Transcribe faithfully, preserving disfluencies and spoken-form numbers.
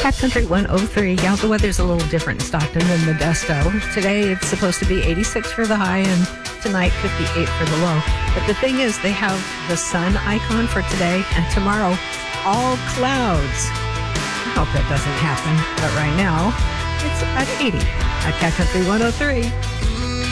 Cat Country one oh three. Yeah, the weather's a little different in Stockton than Modesto. Today it's supposed to be eighty-six for the high and tonight fifty-eight for the low. But the thing is, they have the sun icon for today and tomorrow, all clouds. I hope that doesn't happen. But right now, it's at eighty at Cat Country one oh three.